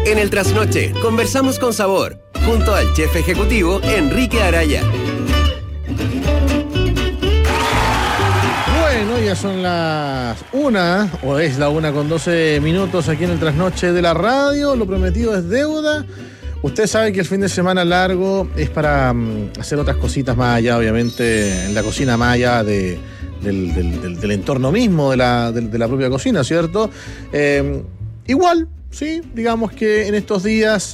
En el Trasnoche, conversamos con sabor, junto al chef ejecutivo Enrique Araya. Bueno, ya son las 1, o es la 1:12 aquí en el Trasnoche de la radio. Lo prometido es deuda. Usted sabe que el fin de semana largo es para hacer otras cositas más allá, obviamente, en la cocina, más allá del entorno mismo de la propia cocina, ¿cierto? Igual, sí, digamos que en estos días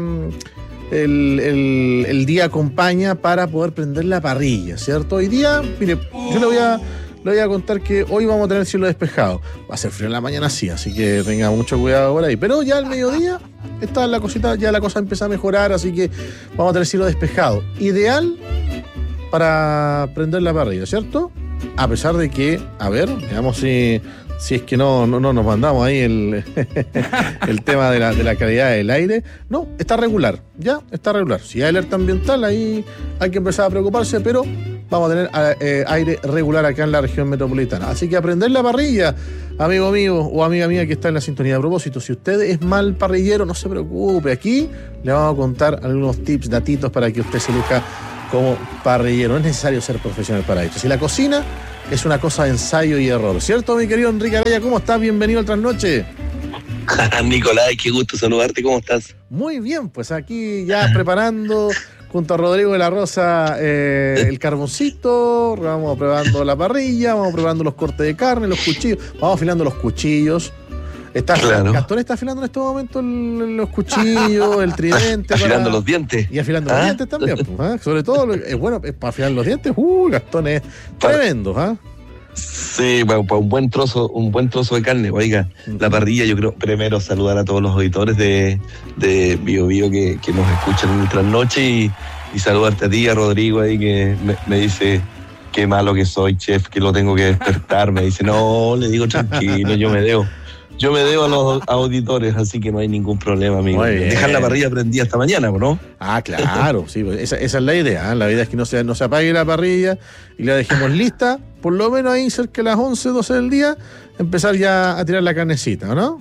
el día acompaña para poder prender la parrilla, ¿cierto? Hoy día, mire, yo le voy a contar que hoy vamos a tener cielo despejado. Va a ser frío en la mañana, sí, así que tenga mucho cuidado por ahí. Pero ya al mediodía está la cosita, ya la cosa empieza a mejorar, así que vamos a tener cielo despejado. Ideal para prender la parrilla, ¿cierto? A pesar de que, a ver, veamos si es que no nos mandamos ahí el tema de la calidad del aire. No, está regular, ya está regular. Si hay alerta ambiental, ahí hay que empezar a preocuparse, pero vamos a tener aire regular acá en la región metropolitana. Así que a prender la parrilla, amigo mío o amiga mía que está en la sintonía. A propósito, si usted es mal parrillero, no se preocupe. Aquí le vamos a contar algunos tips, datitos para que usted se luzca como parrillero. No es necesario ser profesional para esto. Si la cocina es una cosa de ensayo y error, ¿cierto, mi querido Enrique Araya? ¿Cómo estás? Bienvenido al Trasnoche. Nicolás, qué gusto saludarte, ¿cómo estás? Muy bien, pues aquí ya preparando junto a Rodrigo de la Rosa el carboncito, vamos probando la parrilla, vamos probando los cortes de carne, los cuchillos, vamos afilando los cuchillos. Claro. Gastón está afilando en este momento los cuchillos, el tridente. Afilando los dientes. Y afilando los dientes también. Pues, sobre todo, es bueno para afilar los dientes. Gastón es tremendo. Sí, para un buen trozo de carne. Oiga, la parrilla, yo creo, primero saludar a todos los auditores de Bio Bio que nos escuchan en el Trasnoche y saludarte a ti, a Rodrigo ahí que me dice qué malo que soy, chef, que lo tengo que despertar. Me dice, no, le digo tranquilo, yo me debo a los auditores, así que no hay ningún problema, amigo. Dejar la parrilla prendida hasta mañana, ¿no? Ah, claro, sí, esa es la idea. La idea es que no se apague la parrilla y la dejemos lista, por lo menos ahí cerca de las 11, 12 del día, empezar ya a tirar la carnecita, ¿no?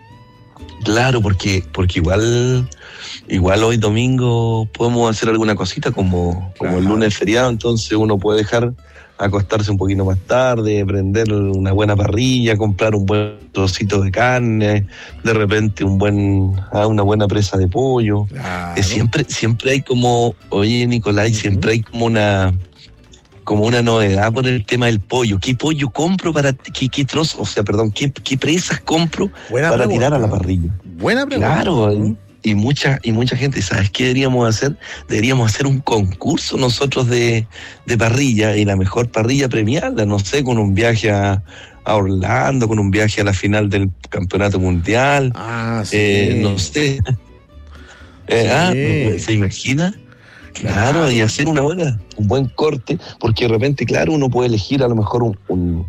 Claro, porque igual hoy domingo podemos hacer alguna cosita como el lunes feriado, entonces uno puede dejar acostarse un poquito más tarde, prender una buena parrilla, comprar un buen trocito de carne, de repente una buena presa de pollo. Claro. Siempre hay como, oye Nicolás, siempre hay como una novedad por el tema del pollo. ¿Qué pollo compro qué trozo, qué presas compro para tirar a la parrilla? Buena pregunta. Claro, y mucha gente, ¿sabes qué deberíamos hacer? Deberíamos hacer un concurso nosotros de parrilla, y la mejor parrilla premiarla, no sé, con un viaje a Orlando, con un viaje a la final del campeonato mundial. Sí. No sé. Sí. ¿Se imagina? Claro, y hacer un buen corte, porque de repente, claro, uno puede elegir a lo mejor un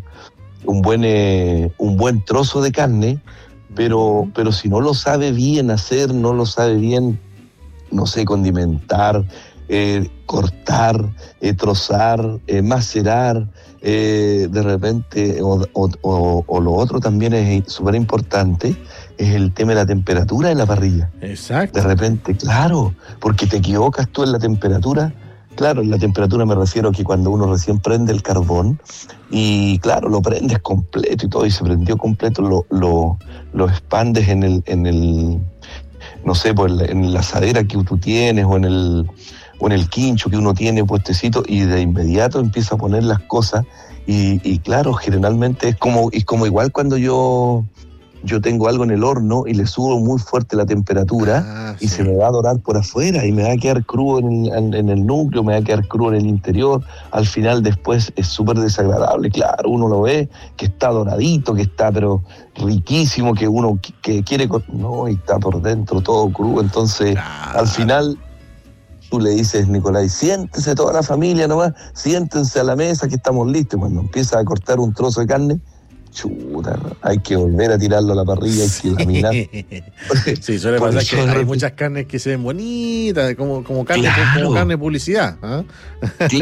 buen trozo de carne, pero si no lo sabe bien hacer, no lo sabe bien, no sé, condimentar, cortar, trozar, macerar, de repente, o lo otro también es súper importante, es el tema de la temperatura de la parrilla. Exacto. De repente, claro, porque te equivocas tú en la temperatura. Claro, en la temperatura me refiero a que cuando uno recién prende el carbón y claro, lo prendes completo y todo, y se prendió completo, lo expandes en el no sé, pues en la asadera que tú tienes o en el quincho que uno tiene puestecito, y de inmediato empieza a poner las cosas y claro, generalmente es como igual cuando yo tengo algo en el horno y le subo muy fuerte la temperatura y se me va a dorar por afuera y me va a quedar crudo en el núcleo, me va a quedar crudo en el interior. Al final después es súper desagradable. Claro, uno lo ve que está doradito, que está pero riquísimo, que uno que quiere... No, y está por dentro todo crudo. Entonces, al final... Tú le dices, Nicolás, siéntese toda la familia nomás, siéntense a la mesa que estamos listos. Cuando empieza a cortar un trozo de carne, chuta, hay que volver a tirarlo a la parrilla, hay que laminar. Sí, suele pasar que hay muchas carnes que se ven bonitas, como carne, claro, como carne de publicidad. ¿Ah? Sí,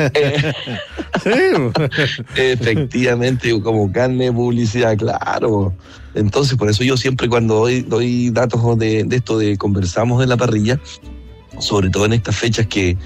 efectivamente, como carne de publicidad, claro. Entonces, por eso yo siempre cuando doy datos de esto de conversamos de la parrilla, sobre todo en estas fechas que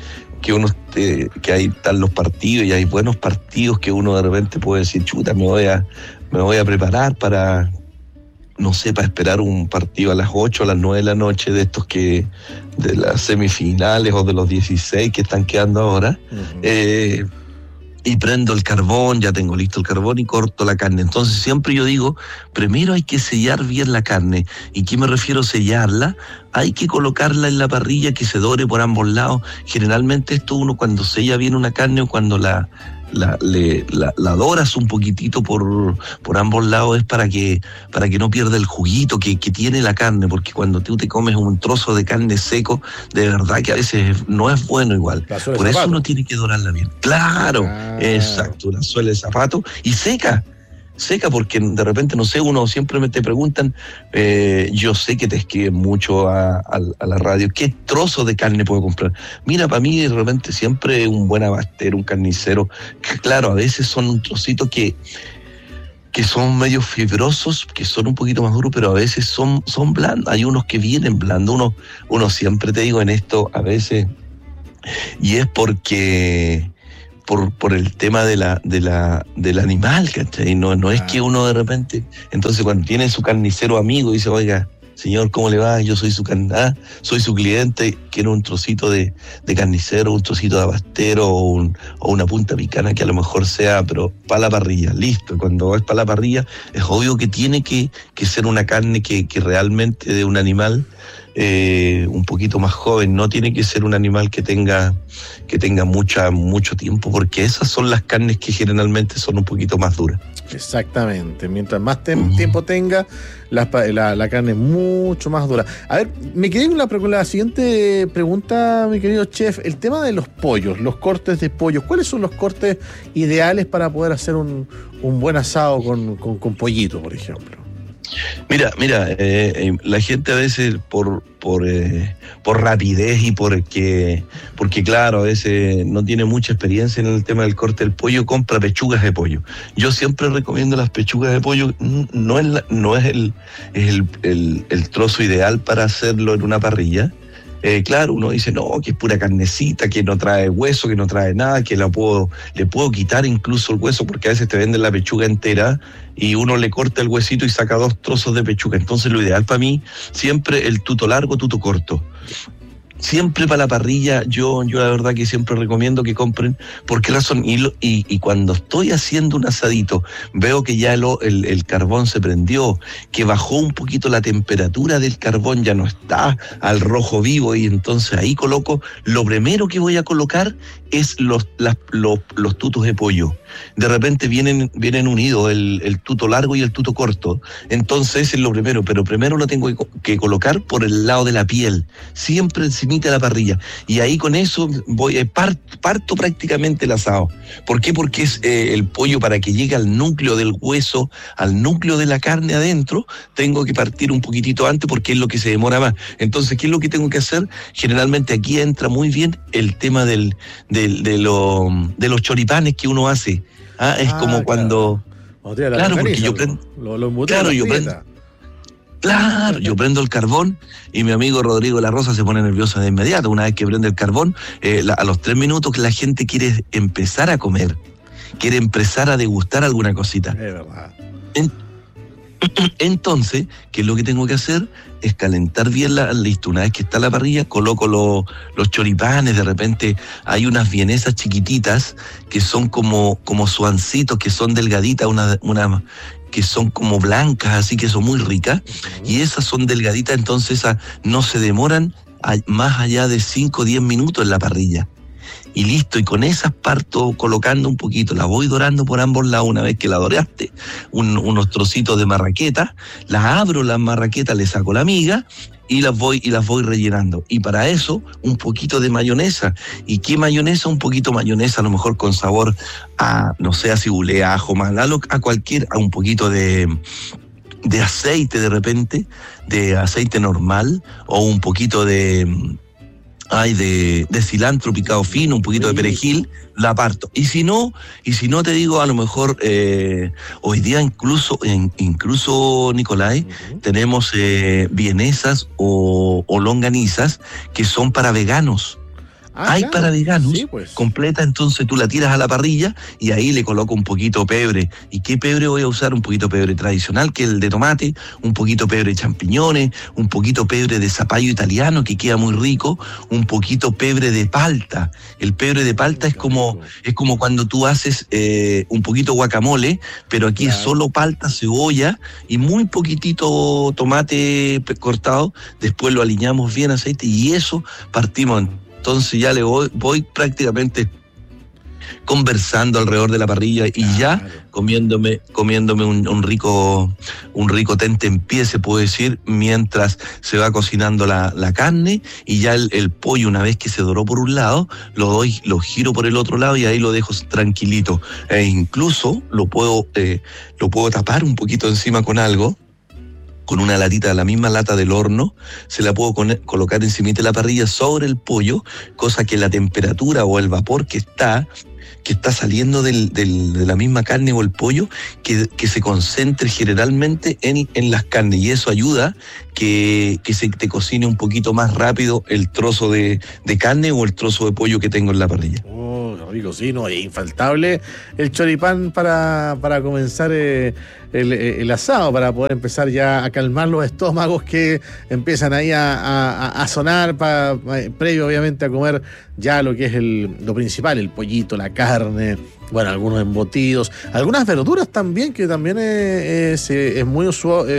ahí están los partidos y hay buenos partidos que uno de repente puede decir, chuta, me voy a preparar para, no sé, para esperar un partido a las 8 o a las 9 de la noche de estos de las semifinales o de los 16 que están quedando ahora. Uh-huh. Y prendo el carbón, ya tengo listo el carbón y corto la carne. Entonces siempre yo digo, primero hay que sellar bien la carne. ¿Y qué me refiero a sellarla? Hay que colocarla en la parrilla que se dore por ambos lados. Generalmente esto uno cuando sella bien una carne o cuando la doras un poquitito por ambos lados es para que no pierda el juguito que tiene la carne, porque cuando tú te comes un trozo de carne seco, de verdad que a veces no es bueno igual. Por eso uno tiene que dorarla bien. Claro, exacto, la suela de zapato y seca, porque de repente, no sé, uno siempre te preguntan, yo sé que te escriben mucho a la radio, ¿qué trozo de carne puedo comprar? Mira, para mí de repente siempre un buen abastero, un carnicero, que claro, a veces son un trocito que son medio fibrosos, que son un poquito más duros, pero a veces son blandos, hay unos que vienen blandos, uno siempre te digo en esto, a veces, y es porque por el tema del animal, ¿cachai? No es que uno de repente, entonces cuando tiene su carnicero amigo dice, oiga, señor, ¿cómo le va? Yo soy su cliente, quiero un trocito de carnicero, un trocito de abastero o una punta picana que a lo mejor sea, pero para la parrilla, listo. Cuando es para la parrilla es obvio que tiene que ser una carne que realmente de un animal un poquito más joven, no tiene que ser un animal que tenga mucho tiempo, porque esas son las carnes que generalmente son un poquito más duras. Exactamente, mientras más tiempo tenga, la carne es mucho más dura. A ver, me quedé con la siguiente pregunta, mi querido chef, el tema de los pollos, los cortes de pollo. ¿Cuáles son los cortes ideales para poder hacer un buen asado con pollito, por ejemplo? Mira, la gente a veces por rapidez y porque claro, a veces no tiene mucha experiencia en el tema del corte del pollo, compra pechugas de pollo. Yo siempre recomiendo las pechugas de pollo, no es el trozo ideal para hacerlo en una parrilla. Claro, uno dice, no, que es pura carnecita, que no trae hueso, que no trae nada, que le puedo quitar incluso el hueso, porque a veces te venden la pechuga entera y uno le corta el huesito y saca 2 trozos de pechuga. Entonces lo ideal para mí, siempre el tuto largo, tuto corto. Siempre para la parrilla, yo la verdad que siempre recomiendo que compren. ¿Por qué razón? Y cuando estoy haciendo un asadito, veo que ya el carbón se prendió, que bajó un poquito la temperatura del carbón, ya no está al rojo vivo, y entonces ahí coloco, lo primero que voy a colocar es los tutos de pollo. De repente vienen unidos el tuto largo y el tuto corto, entonces es lo primero, pero primero lo tengo que colocar por el lado de la piel, siempre encimita de la parrilla, y ahí con eso parto prácticamente el asado. ¿Por qué? Porque es el pollo, para que llegue al núcleo del hueso, al núcleo de la carne adentro, tengo que partir un poquitito antes, porque es lo que se demora más. Entonces, ¿qué es lo que tengo que hacer? Generalmente aquí entra muy bien el tema de los choripanes que uno hace. Es como cuando... Claro, porque yo prendo... yo prendo el carbón y mi amigo Rodrigo de la Rosa se pone nervioso de inmediato. Una vez que prende el carbón, a los 3 minutos que la gente quiere empezar a comer, quiere empezar a degustar alguna cosita. Es verdad. Entonces, ¿qué es lo que tengo que hacer? Es calentar bien listo. Una vez que está la parrilla, coloco los choripanes. De repente hay unas vienesas chiquititas que son como suancitos, que son delgaditas, que son como blancas, así que son muy ricas, y esas son delgaditas, entonces esas no se demoran más allá de 5 o 10 minutos en la parrilla. y listo, y con esas parto colocando un poquito, la voy dorando por ambos lados. Una vez que la doraste, unos trocitos de marraqueta, las abro las marraquetas, le saco la miga y las voy rellenando. Y para eso, un poquito de mayonesa. ¿Y qué mayonesa? Un poquito mayonesa, a lo mejor con sabor a, no sé, a cibulé, a ajo, a un poquito de aceite de repente, de aceite normal, o un poquito de cilantro picado fino, un poquito de perejil, la parto. Y si no te digo, a lo mejor hoy día incluso Nicolai, tenemos vienesas o longanizas que son para veganos. Hay claro, para veganos, sí, pues. Completa, entonces tú la tiras a la parrilla y ahí le coloco un poquito pebre. ¿Y qué pebre voy a usar? Un poquito pebre tradicional, que es el de tomate, un poquito pebre de champiñones, un poquito pebre de zapallo italiano, que queda muy rico, un poquito pebre de palta. El pebre de palta es como cuando tú haces un poquito guacamole, pero aquí claro. Es solo palta, cebolla y muy poquitito tomate cortado. Después lo aliñamos bien, aceite, y eso partimos. Entonces ya le voy prácticamente conversando alrededor de la parrilla y claro. Ya comiéndome un rico tentempié, se puede decir, mientras se va cocinando la carne, y ya el pollo, una vez que se doró por un lado, lo giro por el otro lado y ahí lo dejo tranquilito. E incluso lo puedo tapar un poquito encima con algo, con una latita, la misma lata del horno, se la puedo colocar encima de la parrilla sobre el pollo, cosa que la temperatura o el vapor que está saliendo de la misma carne o el pollo, que se concentre generalmente en las carnes, y eso ayuda que se te cocine un poquito más rápido el trozo de carne o el trozo de pollo que tengo en la parrilla. Rico, sí, no, es infaltable el choripán para comenzar el asado, para poder empezar ya a calmar los estómagos que empiezan ahí a sonar, previo obviamente a comer ya lo que es lo principal, el pollito, la carne, bueno, algunos embutidos, algunas verduras también, que también es muy usual,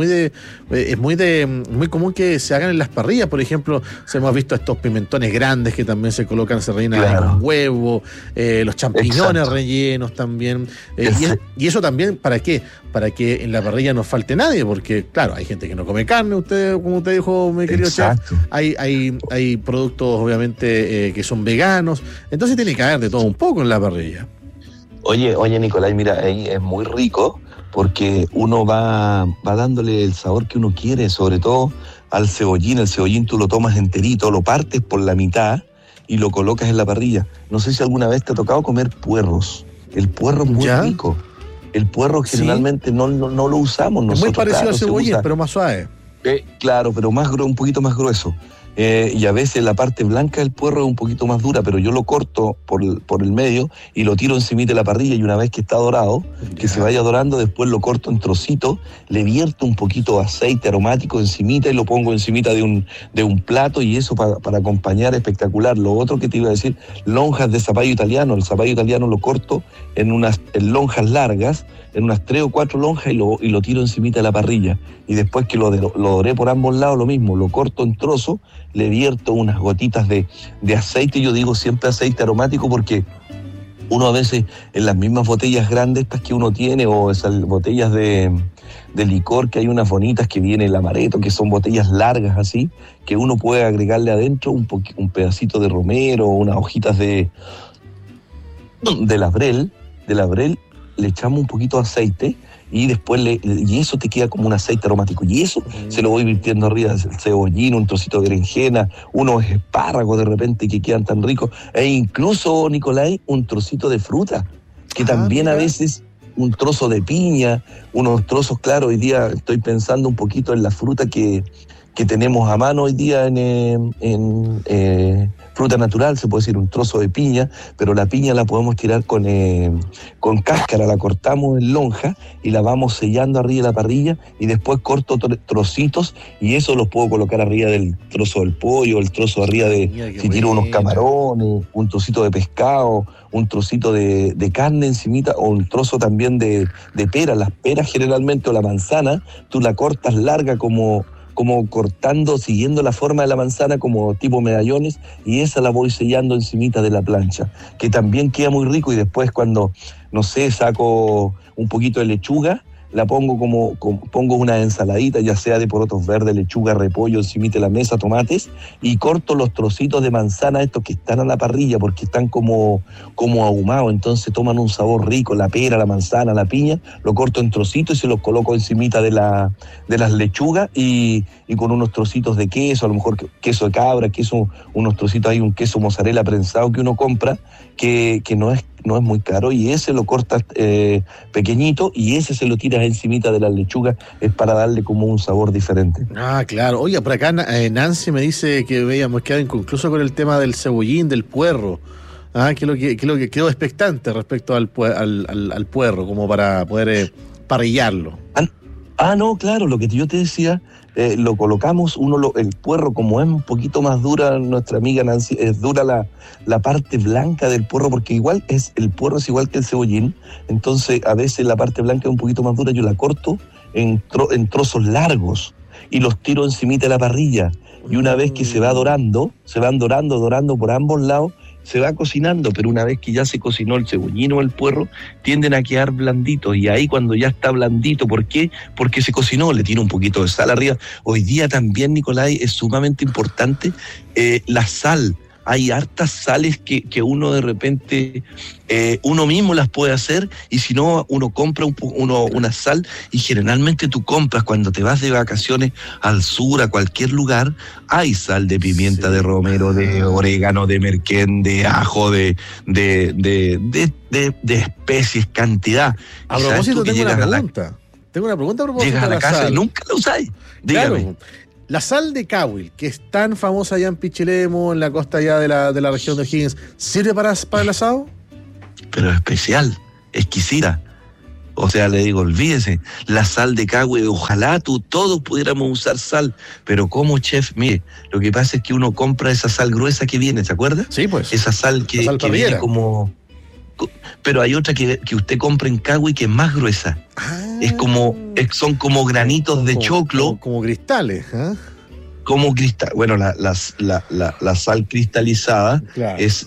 muy común que se hagan en las parrillas. Por ejemplo, hemos visto estos pimentones grandes que también se rellenan claro. Con huevo, los champiñones exacto. Rellenos también, y eso también, ¿para qué? Para que en la parrilla no falte nadie, porque claro, hay gente que no come carne, como usted dijo, mi querido exacto. Chef, hay productos obviamente que son veganos, entonces tiene que haber de todo un poco en la parrilla. Oye, Nicolai, mira, ahí es muy rico porque uno va dándole el sabor que uno quiere, sobre todo al cebollín. El cebollín tú lo tomas enterito, lo partes por la mitad y lo colocas en la parrilla. No sé si alguna vez te ha tocado comer puerros. El puerro es muy rico. El puerro generalmente ¿sí? no lo usamos nosotros. Es muy parecido al cebollín, pero más suave. Claro, pero un poquito más grueso. Y a veces la parte blanca del puerro es un poquito más dura, pero yo lo corto por el medio y lo tiro encima de la parrilla, y una vez que está dorado, que se vaya dorando, después lo corto en trocitos, le vierto un poquito de aceite aromático encimita y lo pongo encimita de un plato, y eso para acompañar espectacular. Lo otro que te iba a decir, lonjas de zapallo italiano. El zapallo italiano lo corto en lonjas largas, en unas 3 o 4 lonjas, y lo tiro encimita de la parrilla. Y después que lo doré por ambos lados, lo mismo, lo corto en trozos, le vierto unas gotitas de aceite. Yo digo siempre aceite aromático, porque uno a veces en las mismas botellas grandes estas que uno tiene, o esas botellas de licor, que hay unas bonitas que viene el amaretto, que son botellas largas así, que uno puede agregarle adentro un pedacito de romero, unas hojitas de laurel, le echamos un poquito de aceite, y después y eso te queda como un aceite aromático, y eso se lo voy virtiendo arriba, el cebollín, un trocito de berenjena, unos espárragos de repente que quedan tan ricos, e incluso, Nicolai, un trocito de fruta, que también mira. A veces un trozo de piña, unos trozos, claro, hoy día estoy pensando un poquito en la fruta que tenemos a mano hoy día en fruta natural, se puede decir un trozo de piña, pero la piña la podemos tirar con cáscara, la cortamos en lonja y la vamos sellando arriba de la parrilla, y después corto trocitos, y eso los puedo colocar arriba del trozo del pollo, el trozo arriba si tiro unos camarones, un trocito de pescado, un trocito de carne encimita, o un trozo también de pera. Las peras generalmente, o la manzana, tú la cortas larga como como cortando, siguiendo la forma de la manzana como tipo medallones, y esa la voy sellando encimita de la plancha, que también queda muy rico. Y después cuando, no sé, saco un poquito de lechuga, la pongo pongo una ensaladita, ya sea de porotos verdes, lechuga, repollo, encimita de la mesa, tomates, y corto los trocitos de manzana estos que están a la parrilla porque están como ahumados, entonces toman un sabor rico, la pera, la manzana, la piña, lo corto en trocitos y se los coloco encimita de las lechugas y con unos trocitos de queso, a lo mejor queso de cabra, unos trocitos, hay un queso mozzarella prensado que uno compra, que no es muy caro, y ese lo cortas pequeñito y ese se lo tiras encimita de la lechuga, es para darle como un sabor diferente. Ah, claro. Oye, por acá Nancy me dice que habíamos quedado inconcluso con el tema del cebollín, del puerro. Que lo que quedó expectante respecto al puerro, como para poder parrillarlo. No, claro, lo que yo te decía, lo colocamos, el puerro, como es un poquito más dura, nuestra amiga Nancy, es dura la parte blanca del puerro, porque el puerro es igual que el cebollín, entonces a veces la parte blanca es un poquito más dura, yo la corto en trozos largos y los tiro encimita de la parrilla, y una vez que se van dorando por ambos lados, se va cocinando, pero una vez que ya se cocinó el cebollín o el puerro, tienden a quedar blanditos, y ahí cuando ya está blandito, ¿por qué? Porque se cocinó, le tiro un poquito de sal arriba. Hoy día también, Nicolai, es sumamente importante la sal. Hay hartas sales que uno de repente, uno mismo las puede hacer, y si no, uno compra una sal, y generalmente tú compras cuando te vas de vacaciones al sur, a cualquier lugar, hay sal de pimienta, sí, de romero, de orégano, de merquén, de ajo, de especies, cantidad. A propósito, tengo una pregunta a propósito llegas de la casa sal. Y nunca la usáis. Dígame. Claro. La sal de Cahuil, que es tan famosa allá en Pichilemu, en la costa allá de la región de O'Higgins, ¿sirve para el asado? Pero especial, exquisita. O sea, le digo, olvídese, la sal de Cahuil, ojalá todos pudiéramos usar sal, pero como chef, mire, lo que pasa es que uno compra esa sal gruesa que viene, ¿se acuerda? Sí, pues. Esa sal que viene como... Pero hay otra que usted compra en Cahuil que es más gruesa. Son como granitos de choclo. Como cristales, ¿eh? Como cristal. Bueno, la sal cristalizada, claro, es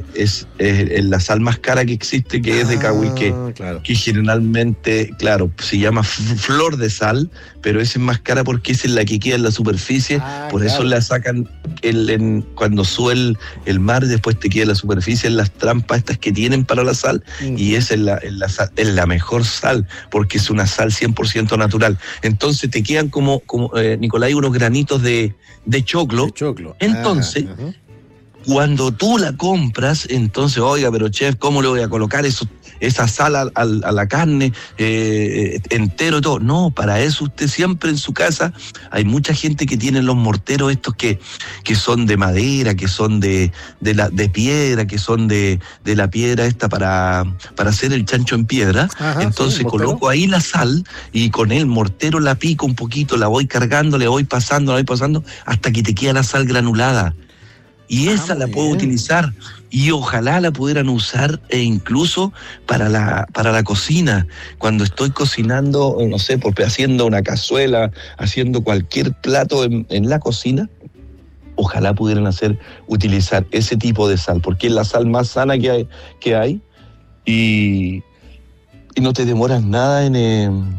la sal más cara que existe, que es de Cahuil, claro, que generalmente, claro, se llama flor de sal, pero esa es más cara porque esa es la que queda en la superficie, por claro, eso la sacan cuando sube el mar, después te queda en la superficie, en las trampas estas que tienen para la sal, y esa es la mejor sal, porque es una sal 100% natural. Entonces te quedan como Nicolai, unos granitos de choclo. Entonces, cuando tú la compras, entonces, oiga, pero chef, ¿cómo le voy a colocar esa sal a la carne entero y todo? No, para eso usted siempre en su casa, hay mucha gente que tiene los morteros estos que son de madera, que son de piedra, que son de la piedra esta para hacer el chancho en piedra. Ajá, entonces sí, coloco ahí la sal y con el mortero la pico un poquito, la voy cargando, la voy pasando hasta que te queda la sal granulada. Y esa la puedo utilizar, y ojalá la pudieran usar incluso para la cocina. Cuando estoy cocinando, no sé, haciendo una cazuela, haciendo cualquier plato en la cocina, ojalá pudieran utilizar ese tipo de sal, porque es la sal más sana que hay y no te demoras nada en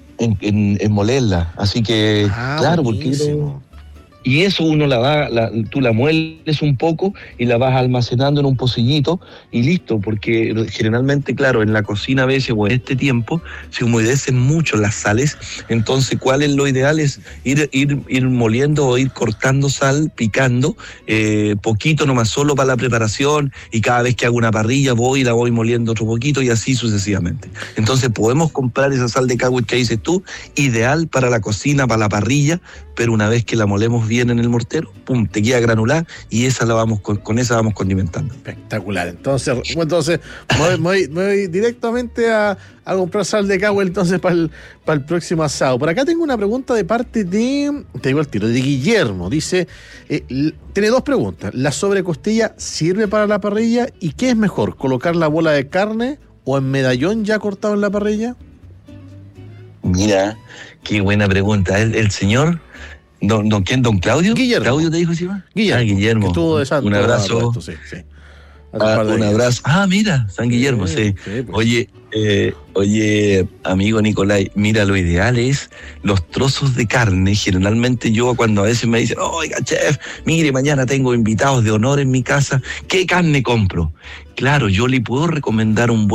molerla. Así que, claro, buenísimo. Porque... Y eso uno tú la mueles un poco y la vas almacenando en un pocillito y listo, porque generalmente, claro, en la cocina a veces o en este tiempo se humedecen mucho las sales, entonces ¿cuál es lo ideal? Es ir moliendo o ir cortando sal, picando, poquito nomás, solo para la preparación, y cada vez que hago una parrilla la voy moliendo otro poquito y así sucesivamente. Entonces podemos comprar esa sal de Cahuil que dices tú, ideal para la cocina, para la parrilla, pero una vez que la molemos bien en el mortero, pum, te queda granulada, y esa con esa vamos condimentando. Espectacular. Entonces me voy directamente a comprar sal de Cahuil entonces para el próximo asado. Por acá tengo una pregunta de parte de Guillermo. Dice, tiene dos preguntas. ¿La sobrecostilla sirve para la parrilla? ¿Y qué es mejor, colocar la bola de carne o en medallón ya cortado en la parrilla? Mira, qué buena pregunta. El señor ¿Quién? ¿Don Claudio? Guillermo. ¿Claudio te dijo encima? Guillermo. Que estuvo de santo. Un abrazo. Sí. Un abrazo. Mira, San Guillermo, sí. Pues. Oye, amigo Nicolai, mira, lo ideal es los trozos de carne. Generalmente yo cuando a veces me dicen, oiga, chef, mire, mañana tengo invitados de honor en mi casa, ¿qué carne compro? Claro, yo le puedo recomendar un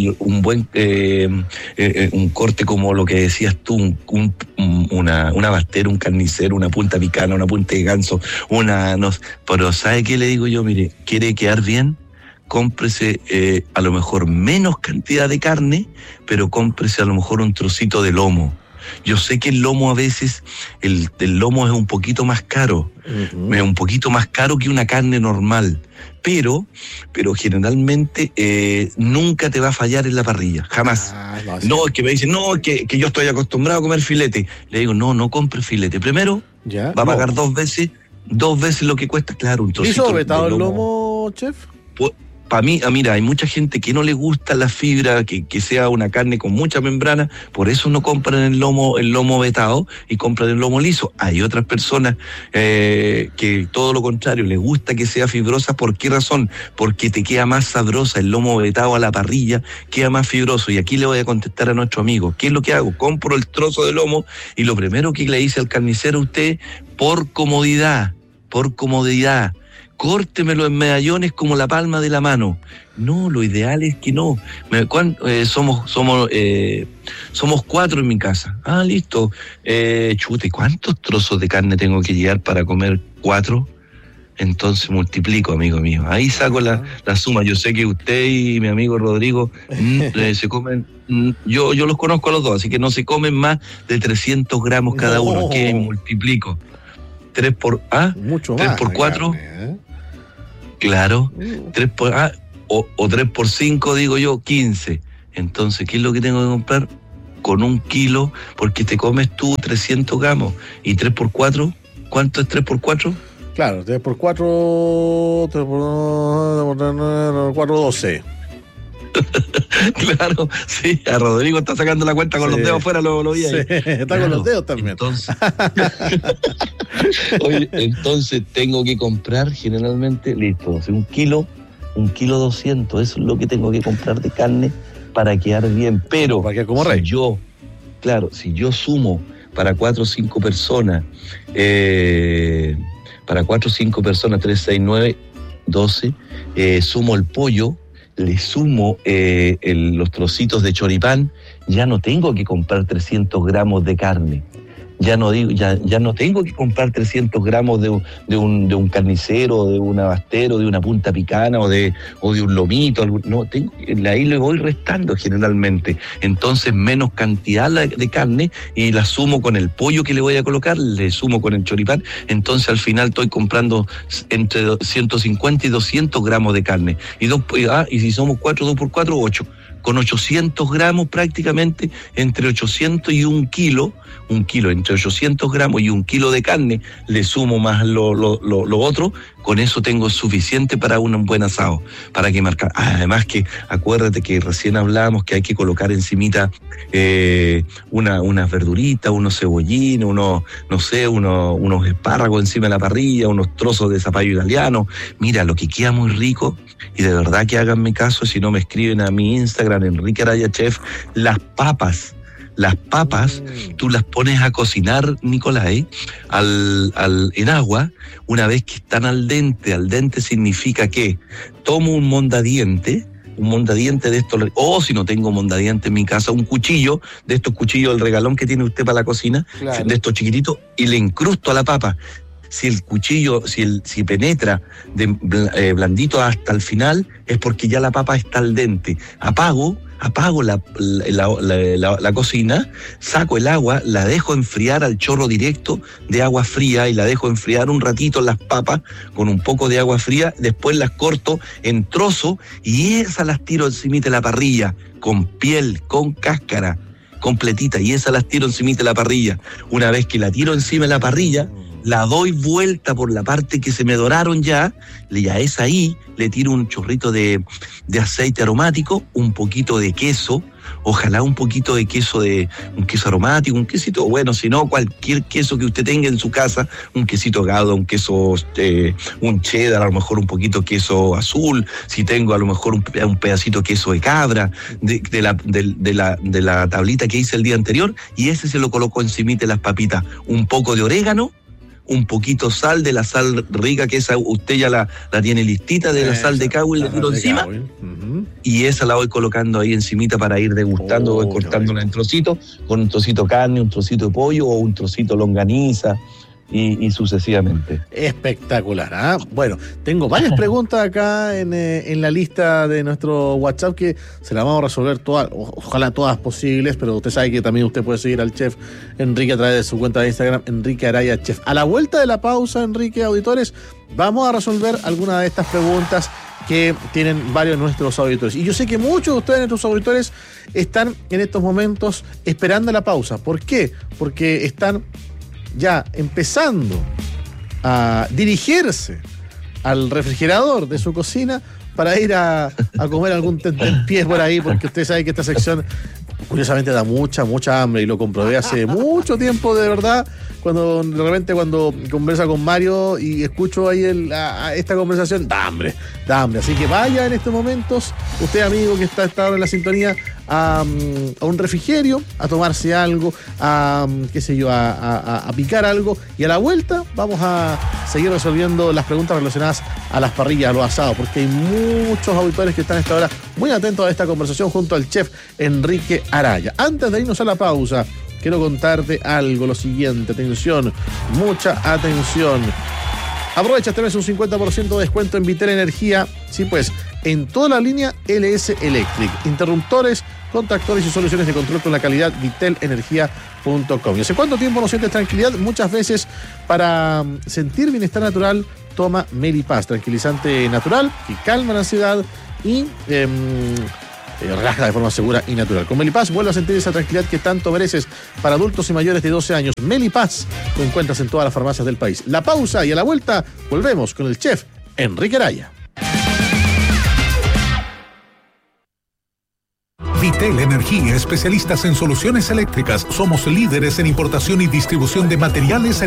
corte como lo que decías tú, una bastera, un carnicero, una punta picana, una punta de ganso, pero ¿sabe qué le digo yo? Mire, ¿quiere quedar bien? Cómprese a lo mejor menos cantidad de carne, pero cómprese a lo mejor un trocito de lomo. Yo sé que el lomo a veces, el lomo es un poquito más caro, es un poquito más caro que una carne normal, pero generalmente nunca te va a fallar en la parrilla, jamás. No, es que me dicen, no, es que yo estoy acostumbrado a comer filete. Le digo, no compre filete. Primero, va a pagar dos veces lo que cuesta, claro, un trocito. ¿Hizo vetado el lomo, chef? Para mí, mira, hay mucha gente que no le gusta la fibra, que sea una carne con mucha membrana, por eso no compran el lomo vetado y compran el lomo liso. Hay otras personas que todo lo contrario, les gusta que sea fibrosa. ¿Por qué razón? Porque te queda más sabrosa el lomo vetado a la parrilla, queda más fibroso. Y aquí le voy a contestar a nuestro amigo, ¿qué es lo que hago? Compro el trozo de lomo y lo primero que le dice al carnicero a usted, por comodidad, córtemelo en medallones como la palma de la mano. No, lo ideal es que no. Somos 4 en mi casa. Listo. Chute, ¿cuántos trozos de carne tengo que llevar para comer 4? Entonces multiplico, amigo mío. Ahí saco la suma. Yo sé que usted y mi amigo Rodrigo se comen... Yo los conozco a los dos, así que no se comen más de 300 gramos cada uno. Que multiplico. 3 por 4... Claro, 3 por 3 por 5, digo yo, 15. Entonces, ¿qué es lo que tengo que comprar? Con 1 kilo, porque te comes tú 300 gramos. ¿Y 3 por 4? ¿Cuánto es 3 por 4? Claro, 3 por 4, 12. Claro, sí, a Rodrigo está sacando la cuenta con los dedos afuera, lo vi ahí. Sí, está con los dedos también. Entonces tengo que comprar generalmente, listo, 1 kilo 200, eso es lo que tengo que comprar de carne para quedar bien, pero para que como rey. Si yo sumo para 4 o 5 personas, 3, 6, 9, 12, sumo el pollo, le sumo los trocitos de choripán, ya no tengo que comprar 300 gramos de carne. Ya no tengo que comprar 300 gramos de un carnicero, de un abastero, de una punta picana o de un lomito. Ahí le voy restando generalmente. Entonces menos cantidad de carne y la sumo con el pollo que le voy a colocar, le sumo con el choripán. Entonces al final estoy comprando entre 150 y 200 gramos de carne. Y si somos 4, 2 por 4, 8. Con 800 gramos prácticamente, entre 800 y 1 kilo, entre 800 gramos y 1 kilo de carne, le sumo más lo otro, con eso tengo suficiente para un buen asado, para que marcar. Además que acuérdate que recién hablábamos que hay que colocar encimita unas verduritas, unos cebollines, unos espárragos encima de la parrilla, unos trozos de zapallo italiano. Mira, lo que queda muy rico, y de verdad que háganme caso, si no me escriben a mi Instagram, Enrique Araya Chef, las papas, tú las pones a cocinar, Nicolai, en agua. Una vez que están al dente significa que tomo un mondadiente de estos, o si no tengo mondadiente en mi casa, un cuchillo, de estos cuchillos del regalón que tiene usted para la cocina, claro, de estos chiquititos, y le incrusto a la papa. Si el cuchillo, si penetra blandito hasta el final, es porque ya la papa está al dente. Apago la cocina, saco el agua, la dejo enfriar al chorro directo de agua fría y la dejo enfriar un ratito las papas con un poco de agua fría, después las corto en trozos y esas las tiro encima de la parrilla, con piel, con cáscara, completita, y esas las tiro encima de la parrilla. Una vez que la tiro encima de la parrilla, la doy vuelta por la parte que se me doraron ya es ahí, le tiro un chorrito de aceite aromático, un poquito de queso, ojalá un poquito de queso, un queso aromático, un quesito, bueno, si no, cualquier queso que usted tenga en su casa, un quesito Gouda, un queso, un cheddar, a lo mejor un poquito queso azul, si tengo a lo mejor un pedacito de queso de cabra, de la tablita que hice el día anterior, y ese se lo coloco encimita de las papitas, un poco de orégano, un poquito sal, de la sal rica, que esa usted ya la tiene listita, de la sal de Cowell, le tiro encima, y esa la voy colocando ahí encimita para ir degustando, voy cortándola en trocitos, con un trocito de carne, un trocito de pollo o un trocito de longaniza, y sucesivamente. Espectacular, ¿ah? Bueno, tengo varias preguntas acá en la lista de nuestro WhatsApp que se las vamos a resolver todas, ojalá todas posibles, pero usted sabe que también usted puede seguir al chef Enrique a través de su cuenta de Instagram, Enrique Araya Chef. A la vuelta de la pausa, Enrique, auditores, vamos a resolver algunas de estas preguntas que tienen varios de nuestros auditores. Y yo sé que muchos de ustedes, nuestros auditores, están en estos momentos esperando la pausa. ¿Por qué? Porque están ya empezando a dirigirse al refrigerador de su cocina para ir a comer algún tentempié por ahí, porque usted sabe que esta sección curiosamente da mucha hambre, y lo comprobé hace mucho tiempo, de verdad, cuando de repente cuando conversa con Mario y escucho ahí esta conversación, da hambre, así que vaya en estos momentos, usted amigo que está ahora en la sintonía, a un refrigerio, a tomarse algo, a picar algo, y a la vuelta vamos a seguir resolviendo las preguntas relacionadas a las parrillas, a los asados, porque hay muchos auditores que están a esta hora muy atentos a esta conversación junto al chef Enrique Araya. Antes de irnos a la pausa, quiero contarte algo, lo siguiente, atención, mucha atención. Aprovecha, tenés un 50% de descuento en Vitel Energía, sí pues, en toda la línea LS Electric, interruptores, contactores y soluciones de control con la calidad vitelenergia.com. ¿Y hace cuánto tiempo no sientes tranquilidad? Muchas veces. Para sentir bienestar natural, toma Melipaz, tranquilizante natural que calma la ansiedad y relaja de forma segura y natural. Con Melipaz vuelve a sentir esa tranquilidad que tanto mereces. Para adultos y mayores de 12 años, Melipaz lo encuentras en todas las farmacias del país. La pausa, y a la vuelta volvemos con el chef Enrique Araya. Vitel Energía, especialistas en soluciones eléctricas. Somos líderes en importación y distribución de materiales